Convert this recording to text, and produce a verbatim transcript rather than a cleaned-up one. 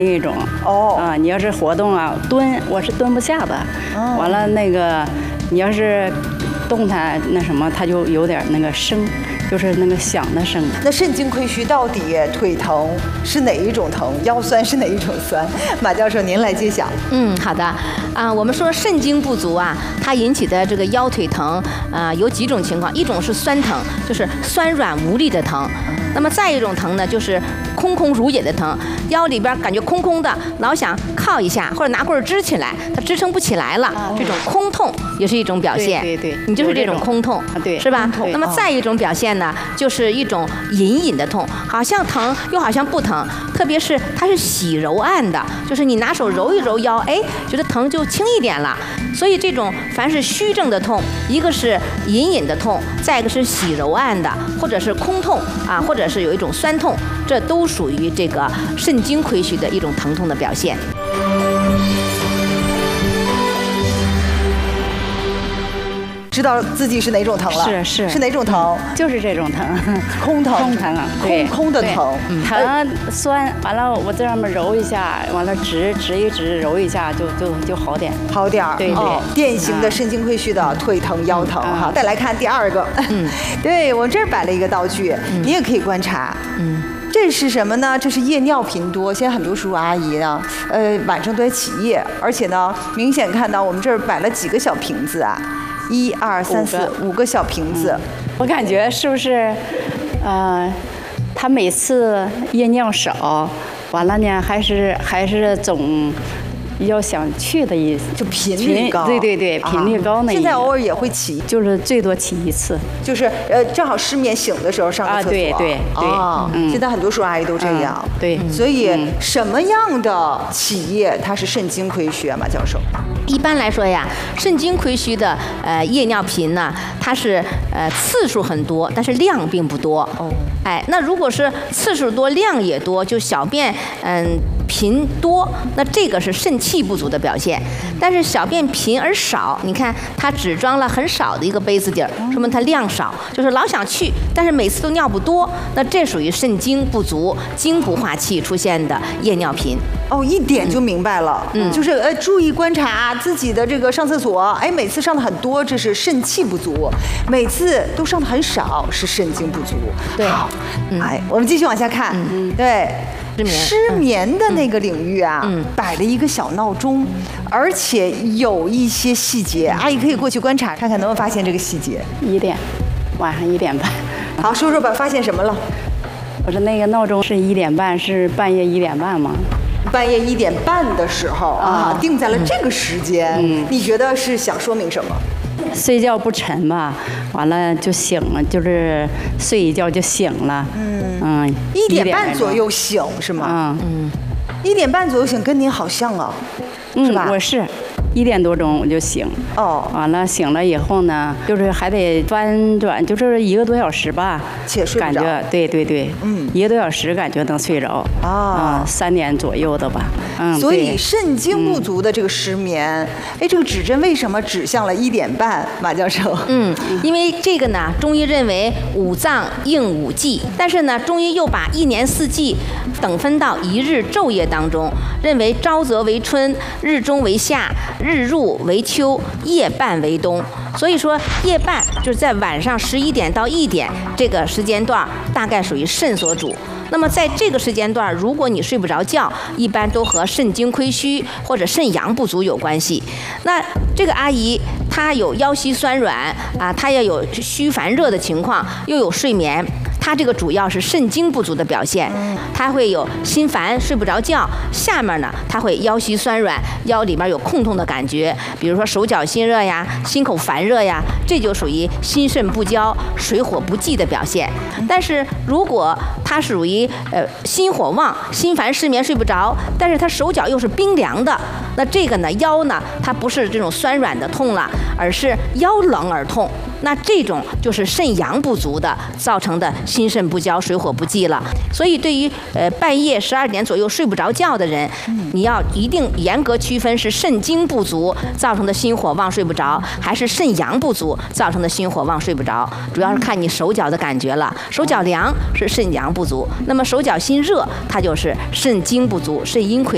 一种哦啊，你要是活动啊蹲，我是蹲不下的。哦、完了那个，你要是动它那什么，它就有点那个声，就是那个响的声。 那肾经亏虚到底腿疼是哪一种疼？腰酸是哪一种酸？马教授您来揭晓。 嗯，好的啊，我们说肾经不足啊，它引起的这个腰腿疼啊，有几种情况，一种是酸疼，就是酸软无力的疼。那么再一种疼呢，就是空空如也的疼，腰里边感觉空空的，老想靠一下或者拿棍儿支起来，它支撑不起来了，这种空痛也是一种表现。 对对对， 你就是这种空痛， 对， 是吧？那么再一种表现呢，就是一种隐隐的痛，好像疼又好像不疼，特别是它是喜柔按的，就是你拿手揉一揉腰，哎，觉得疼就轻一点了。所以这种凡是虚症的痛，一个是隐隐的痛，再一个是喜柔按的，或者是空痛啊，或者是有一种酸痛，这都属于这个肾经亏虚的一种疼痛的表现。 知道自己是哪种疼了？ 是是是哪种疼？ 就是这种疼， 空疼， 空疼啊， 空空的疼， 疼酸，完了我在上面揉一下，完了直直一直揉一下，就就就好点， 好点儿。 对对， 典型的肾经亏虚的腿疼、腰疼哈。再来看第二个，嗯，对我这儿摆了一个道具，你也可以观察，嗯。这是什么呢？这是夜尿频多。现在很多叔叔阿姨呢，呃，晚上都在起夜，而且呢，明显看到我们这儿摆了几个小瓶子啊，一二三四五个小瓶子。嗯、 我感觉是不是，呃，他每次夜尿少，完了呢，还是还是总。要想去的意思， 就频率高， 对对对，频率高那。 现在偶尔也会起， 就是最多起一次， 就是呃正好失眠醒的时候上个厕所。 啊，对对对。 啊，现在很多叔叔阿姨都这样。 对。 所以什么样的起夜它是肾经亏虚啊，马教授？ 一般来说呀，肾经亏虚的呃夜尿频呢，它是呃次数很多，但是量并不多。哦。哎，那如果是次数多、量也多，就小便嗯频多，那这个是肾气不足的表现。但是小便频而少，你看它只装了很少的一个杯子底儿，说明它量少，就是老想去，但是每次都尿不多，那这属于肾精不足、精不化气出现的夜尿频。 哦，一点就明白了，嗯，就是呃注意观察自己的这个上厕所，哎，每次上的很多，这是肾气不足；每次都上的很少，是肾精不足。 对， 好，哎，我们继续往下看，嗯，对。 失眠失眠的那个领域啊，嗯、摆了一个小闹钟，而且有一些细节，阿姨可以过去观察，看看能不能发现这个细节。 一点，晚上一点半。 好，说说吧，发现什么了？ 我说那个闹钟是一点半，是半夜一点半吗？ 半夜一点半的时候啊，定在了这个时间，嗯、你觉得是想说明什么？ 睡觉不沉吧，完了就醒了，就是睡一觉就醒了。嗯嗯， 一点半左右醒是吗？嗯嗯，一点半左右醒跟您好像啊，是吧？ 嗯，我是。一点多钟我就醒，哦，完了醒了以后呢，就是还得翻转，就是一个多小时吧， 且睡不着， 感觉对对对，嗯，一个多小时感觉能睡着，啊，三点左右的吧，嗯， 所以肾精不足的这个失眠，哎，这个指针为什么指向了一点半，马教授？ 嗯，因为这个呢，中医认为五脏应五季，但是呢，中医又把一年四季等分到一日昼夜当中，认为朝则为春，日中为夏。日入为秋，夜半为冬。所以说，夜半就是在晚上十一点到一点这个时间段，大概属于肾所主。那么在这个时间段，如果你睡不着觉，一般都和肾精亏虚或者肾阳不足有关系。那这个阿姨她有腰膝酸软啊，她也有虚烦热的情况，又有睡眠。它这个主要是肾精不足的表现，它会有心烦睡不着觉，下面呢它会腰膝酸软，腰里边有空痛的感觉，比如说手脚心热呀，心口烦热呀，这就属于心肾不交、水火不济的表现。但是如果它属于呃心火旺、心烦失眠睡不着，但是它手脚又是冰凉的，那这个呢腰呢它不是这种酸软的痛了，而是腰冷而痛。那这种就是肾阳不足的造成的心肾不交、水火不济了。所以对于呃半夜十二点左右睡不着觉的人，你要一定严格区分是肾精不足造成的心火旺睡不着，还是肾阳不足造成的心火旺睡不着。主要是看你手脚的感觉了，手脚凉是肾阳不足，那么手脚心热它就是肾精不足、肾阴亏。